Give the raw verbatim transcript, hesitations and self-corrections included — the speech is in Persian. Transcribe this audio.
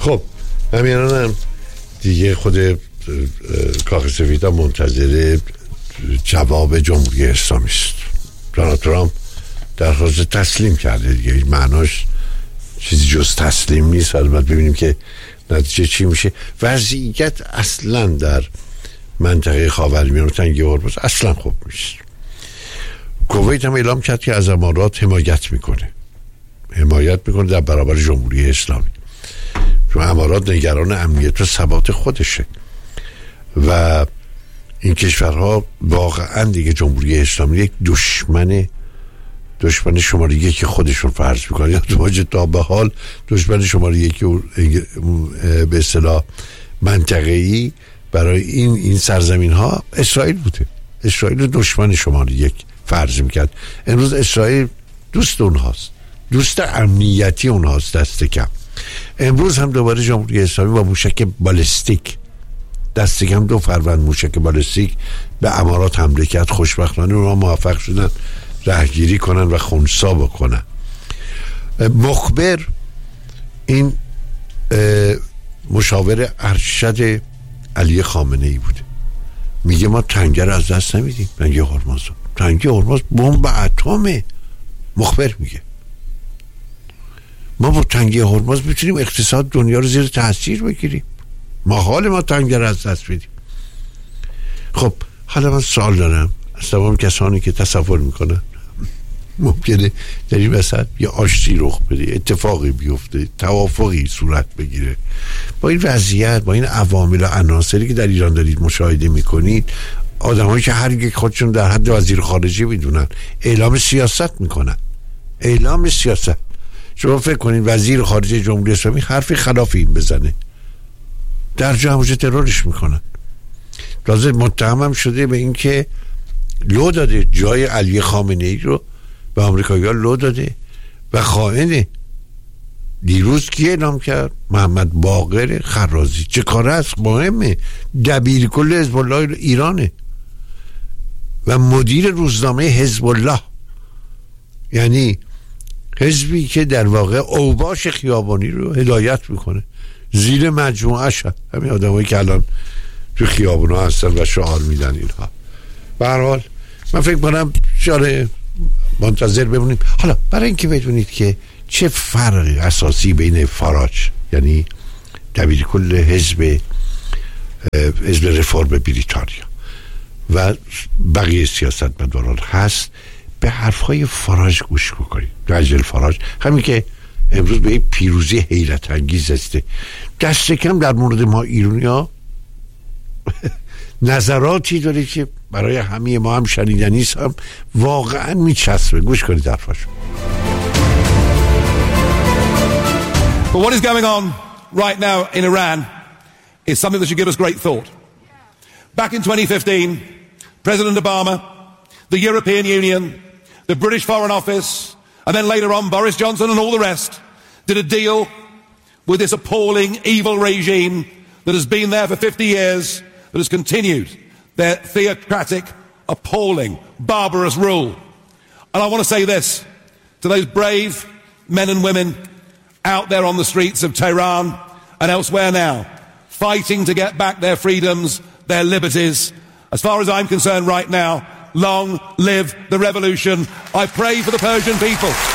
خب همین هم دیگه خود کاخ سفید هم منتظر جواب جمهوری اسلامی است. دونالد ترامپ درخواست تسلیم کرده دیگه، معناش چیزی جز تسلیم نیست. البته ببینیم که نتیجه چی میشه. وضعیت اصلا در منطقه خاورمیانه و تنگه هرمز اصلا خوب نیست. کویت هم اعلام کرد که از امارات حمایت میکنه حمایت میکنه در برابر جمهوری اسلامی، چون امارات نگران امنیت و ثبات خودشه و این کشورها واقعا دیگه جمهوری اسلامی یک دشمن دشمن شماره یکی خودشون فرض میکنه، یا تو تا به حال دشمن شماره یکی به اصطلاح منطقه‌ای برای این این سرزمین ها اسرائیل بوده. اسرائیل دشمن شماره یک فرض میکرد. امروز اسرائیل دوست اونهاست، دوست امنیتی اونهاست دست کم. امروز هم دوباره جمهوری اسلامی با موشک بالستیک دست کم دو فروند موشک بالستیک به امارات حمله کرد. خوشبختانه اونها موفق شدن رهگیری کنن و خنثی بکنن. مخبر این مشاور ارشد علی خامنه ای بوده، میگه ما تنگه رو از دست نمیدیم. تنگه هرمز تنگه هرمز بمب اتمه. مخبر میگه ما با تنگه هرمز میتونیم اقتصاد دنیا رو زیر تاثیر بگیریم، ما حال ما تنگه رو از دست بدیم. خب حالا من سوال دارم از تمام کسانی که تصور میکنن ممکنه در این وسط یه آشتی رخ بده، اتفاقی بیفته، توافقی صورت بگیره. با این وضعیت، با این عوامل و عناصری که در ایران دارید مشاهده میکنید، آدمایی که هر یک خودشون در حد وزیر خارجه میدونن اعلام سیاست میکنن. اعلام سیاست. شما فکر کنید وزیر خارجه جمهوری اسلامی حرفی خلاف این بزنه، در جا هموجه ترورش میکنن. تازه متهمم شده به این که لو داده جای علی خامنه ای رو به آمریکایی‌ها لو داده و خائنه. دیروز کی اعلام کرد؟ محمد باقر خرازی. چه کاره است؟ مهمه. دبیر کل حزب الله ایرانه و مدیر روزنامه حزب الله، یعنی حزبی که در واقع اوباش خیابانی رو هدایت میکنه. زیر مجموعه شد همین آدمایی که الان تو خیابونا هستن و شعار میدن اینها. به هر حال من فکر کنم شاره منتظر بمونیم. حالا برای اینکه بدونید که چه فرقی اساسی بین فراج یعنی دبیر کل حزب حزب رفرم بریتانیا و بقیه سیاستمداران هست، به حرفهای فراج گوش بکنید. نایجل فراج، همین که امروز به این پیروزی حیرت انگیز است، دست کم در مورد ما ایرانی‌ها نظراتی داره که برای همه ما هم شنیدنی است، هم واقعا میچسبه. گوش کنید حرفاشو. But what is going on right now in Iran is something that should give us great thought. Back in twenty fifteen, President Obama, the European Union, the British Foreign Office, and then later on Boris Johnson and all the rest did a deal with this appalling, evil regime that has been there for fifty years, that has continued their theocratic, appalling, barbarous rule. And I want to say this to those brave men and women out there on the streets of Tehran and elsewhere now, fighting to get back their freedoms, their liberties. As far as I'm concerned right now, long live the revolution. I pray for the Persian people.